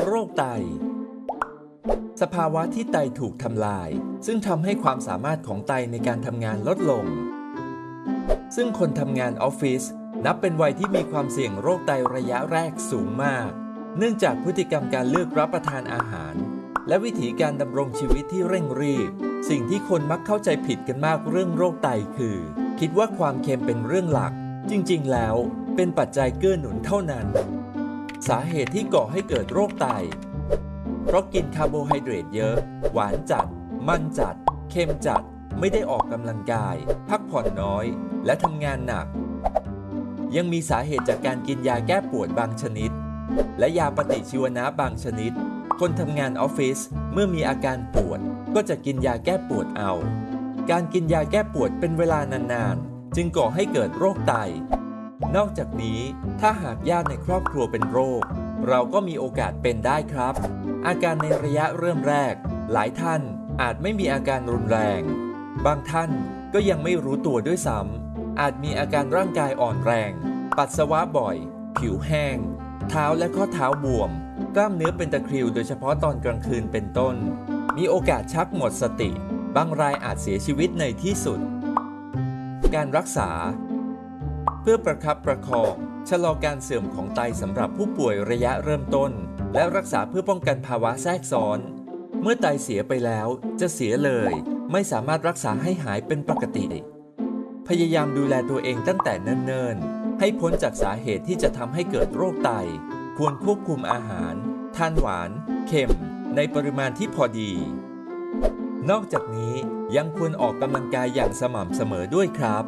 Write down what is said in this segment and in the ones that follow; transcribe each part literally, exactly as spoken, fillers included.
โรคไตสภาวะที่ไตถูกทำลายซึ่งทำให้ความสามารถของไตในการทำงานลดลงซึ่งคนทำงานออฟฟิศนับเป็นวัยที่มีความเสี่ยงโรคไตระยะแรกสูงมากเนื่องจากพฤติกรรมการเลือกรับประทานอาหารและวิถีการดำรงชีวิตที่เร่งรีบสิ่งที่คนมักเข้าใจผิดกันมากเรื่องโรคไตคือคิดว่าความเค็มเป็นเรื่องหลักจริงๆแล้วเป็นปัจจัยเกื้อหนุนเท่านั้นสาเหตุที่ก่อให้เกิดโรคไตเพราะกินคาร์โบไฮเดรตเยอะหวานจัดมันจัดเค็มจัดไม่ได้ออกกำลังกายพักผ่อนน้อยและทำงานหนักยังมีสาเหตุจากการกินยาแก้ปวดบางชนิดและยาปฏิชีวนะบางชนิดคนทำงานออฟฟิศเมื่อมีอาการปวดก็จะกินยาแก้ปวดเอาการกินยาแก้ปวดเป็นเวลานานๆจึงก่อให้เกิดโรคไตนอกจากนี้ถ้าหากญาติในครอบครัวเป็นโรคเราก็มีโอกาสเป็นได้ครับอาการในระยะเริ่มแรกหลายท่านอาจไม่มีอาการรุนแรงบางท่านก็ยังไม่รู้ตัวด้วยซ้ำอาจมีอาการร่างกายอ่อนแรงปัสสาวะบ่อยผิวแห้งเท้าและข้อเท้าบวมกล้ามเนื้อเป็นตะคริวโดยเฉพาะตอนกลางคืนเป็นต้นมีโอกาสชักหมดสติบางรายอาจเสียชีวิตในที่สุดการรักษาเพื่อประคับประคองชะลอการเสื่อมของไตสำหรับผู้ป่วยระยะเริ่มต้นและรักษาเพื่อป้องกันภาวะแทรกซ้อนเมื่อไตเสียไปแล้วจะเสียเลยไม่สามารถรักษาให้หายเป็นปกติพยายามดูแลตัวเองตั้งแต่เนิ่นๆให้พ้นจากสาเหตุที่จะทำให้เกิดโรคไตควรควบคุมอาหารทานหวานเค็มในปริมาณที่พอดีนอกจากนี้ยังควรออกกำลังกายอย่างสม่ำเสมอด้วยครับ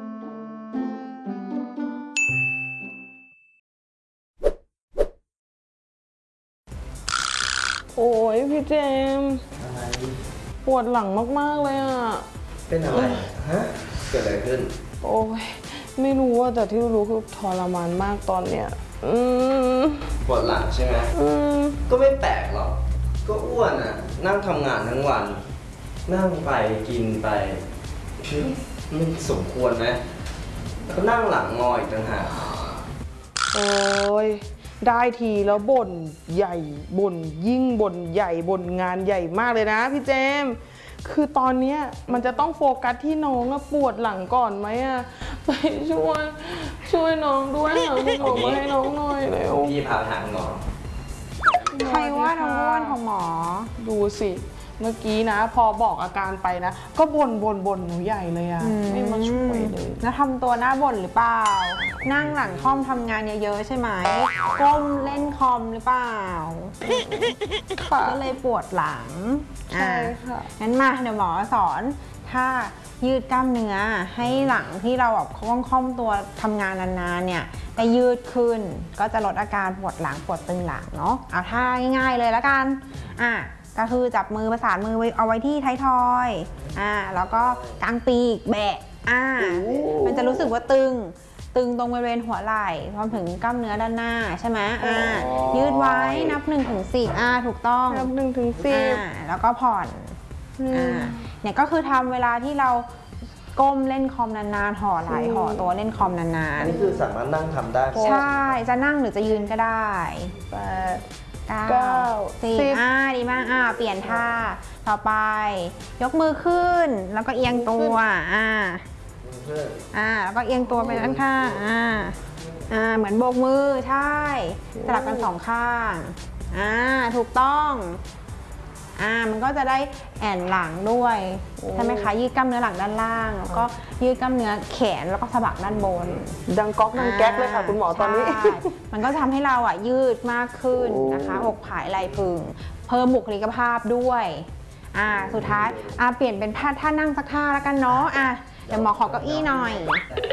โอ้ยพี่เจมปวดหลังมากๆเลยอ่ะเป็นอะไรฮะเกิดอะไรขึ้นโอ้ยไม่รู้ว่าแต่ที่รู้คือทรมานมากตอนเนี้ยอืมปวดหลังใช่ไหมอืมก็ไม่แปลกหรอกก็อ้วนอ่ะนั่งทำงานทั้งวันนั่งไปกินไปมันสมควรไหมแล้วก็นั่งหลังงออีกต่างหากโอ้ยได้ทีแล้วบ่นใหญ่บ่นยิ่งบ่นใหญ่บ่นงานใหญ่มากเลยนะพี่เจมคือตอนนี้มันจะต้องโฟกัสที่น้องอะปวดหลังก่อนไหมอะไปช่วยช่วยน้องด้วยหาคุณหมอมาให้น้องหน่อยเร็วพี่พาทางหมอใครว่าน้องอ้วนของหมอดูสิเมื่อกี้นะพอบอกอาการไปนะก็บ่นบ่นบ่นหนูใหญ่เลยอะไม่มาช่วยเลยแล้วทำตัวหน้าบ่นหรือเปล่านั่งหลังคอมทำงานเยอะๆใช่ไหมก้มเล่นคอมหรือเปล่าก็เลยปวดหลังใช่ค่ะงั้นมาเดี๋ยวหมอสอนถ้ายืดกล้ามเนื้อให้หลังที่เราแบบคล่อมๆตัวทำงานนานๆเนี่ยได้ยืดขึ้นก็จะลดอาการปวดหลังปวดตึงหลังเนาะเอาท่าง่ายๆเลยแล้วกันอ่ะก็คือจับมือประสานมือไว้เอาไว้ที่ท้ายทอยอ่าแล้วก็กางปีกแบะอ่ามันจะรู้สึกว่าตึงตึงตรงบริเวณหัวไหล่รวมถึงกล้ามเนื้อด้านหน้าใช่ไหมอ่ายืดไว้นับหนึ่งถึงสิบอ่าถูกต้องนับหนึ่งถึงสิบอ่าแล้วก็ผ่อนอ่าเนี่ยก็คือทำเวลาที่เราก้มเล่นคอมนานๆห่อไหล่ห่อตัวเล่นคอมนานๆอันนี้คือสามารถนั่งทำได้ใช่จะนั่งหรือจะยืนก็ได้แปดเก้าสิบอ่าดีมากอ่าเปลี่ยนท่าต่อไปยกมือขึ้นแล้วก็เอียงตัวอ่าอ่าแล้วก็เอียงตัวไปด้านข้างอ่าอ่าเหมือนโบกมือใช่สลับกันสองข้างอ่าถูกต้องอ่ามันก็จะได้แอนหลังด้วยใช่ไหมคะยืดกล้ามเนื้อหลังด้านล่างแล้วก็ยืดกล้ามเนื้อแขนแล้วก็สะบักด้านบนดังก๊อกดังแก๊กเลยค่ะคุณหมอตอนนี้มันก็ทำให้เราอ่ะยืดมากขึ้นนะคะอกผายไหล่พึงเพิ่มบุคลิกภาพด้วยอ่าสุดท้ายอ่าเปลี่ยนเป็นท่าท่านั่งสักท่าแล้วกันเนาะอ่ะเดี๋ยวหมอขอเก้าอี้หน่อย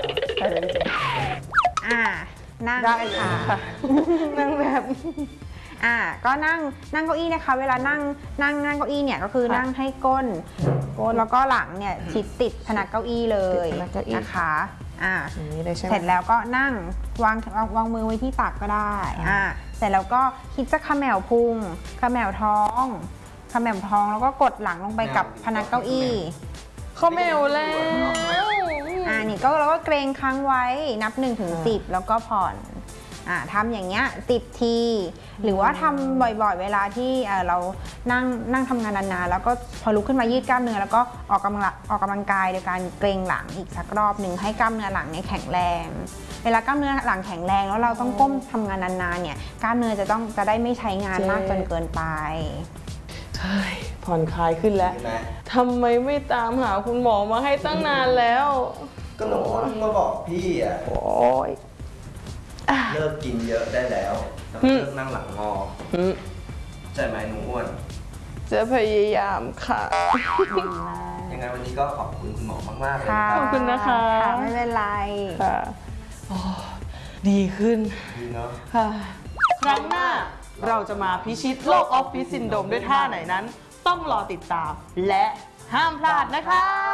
อ่านั่งได้ค่ะนั่งแบบอ่าก็นั่งนั่งเก้าอี้นะคะเวลานั่งนั่งนั่งเก้าอี้เนี่ยก็คือนั่งให้ก้นก้นแล้วก็หลังเนี่ยชิดติดพนักเก้าอี้เลยนะคะอ่าเสร็จแล้วก็นั่งวางวางมือไว้ที่ตักก็ได้อ่าเสร็จแล้วก็คิดจะขมแมวพุงขมแมวท้องขมแมวท้องแล้วก็กดหลังลงไปกับพนักเก้าอี้ขมแมวแล้วอ่านี่ก็เราก็เกรงค้างไว้นับหนึ่งถึงสิบแล้วก็ผ่อนอ่าทำอย่างเงี้ยสิบทีหรือว่าทำบ่อยๆเวลาที่เอ่อเรานั่งนั่งทำงานนานๆแล้วก็พอลุกขึ้นมายืดกล้ามเนื้อแล้วก็ออกกำลังออกกำลังกายโดยการเกรงหลังอีกสักรอบหนึ่งให้กล้ามเนื้อหลังเนี่ยแข็งแรงเวลากล้ามเนื้อหลังแข็งแรงแล้วเราต้องก้มทำงานนานๆเนี่ยกล้ามเนื้อจะต้องจะได้ไม่ใช้งานมากจนเกินไปเฮ้ยผ่อนคลายขึ้นแล้วใช่ไหมทำไมไม่ตามหาคุณหมอมาให้ตั้งนานแล้วก็หนูมาบอกพี่อ่ะโอ้ยเลิกกินเยอะได้แล้วแล้วก็เลิกนั่งหลังงออืมใช่ไหมหนูอ้วนจะพยายามค่ะยังไงวันนี้ก็ขอบคุณคุณหมอมากๆเลยค่ะนะคขรัอบบคุณนะคะค่ะไม่เป็นไรค่ะโอ้ดีขึ้นดีเนาะค่ะครั้งหน้าเราจะมาพิชิตโรคออฟฟิศซินโดรมด้วยท่าไหนนั้น ต้องรอติดตาม และห้ามพลาดนะคะ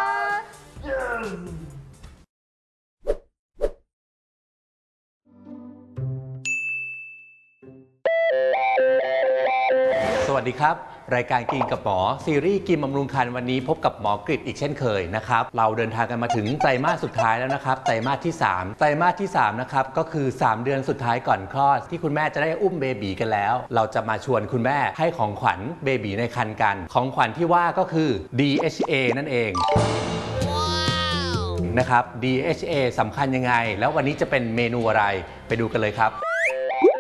สวัสดีครับ รายการกินกับหมอซีรีส์กินบำรุงครรภ์วันนี้พบกับหมอกฤษอีกเช่นเคยนะครับเราเดินทางกันมาถึงไตรมาสสุดท้ายแล้วนะครับไตรมาสที่สามไตรมาสที่สามนะครับก็คือสามเดือนสุดท้ายก่อนคลอดที่คุณแม่จะได้อุ้มเบบีกันแล้วเราจะมาชวนคุณแม่ให้ของขวัญเบบีในครรภ์กันของขวัญที่ว่าก็คือ ดี เอช เอ นั่นเองนะครับ ดี เอช เอ สำคัญยังไงแล้ววันนี้จะเป็นเมนูอะไรไปดูกันเลยครับ